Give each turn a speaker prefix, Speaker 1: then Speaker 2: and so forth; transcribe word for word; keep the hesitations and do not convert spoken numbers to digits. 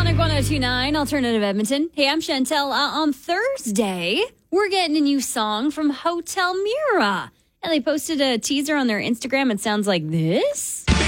Speaker 1: Sonic one oh two point nine, Alternative Edmonton. Hey, I'm Chantel. Uh, on Thursday, we're getting a new song from Hotel Mira. And they posted a teaser on their Instagram. It sounds like this.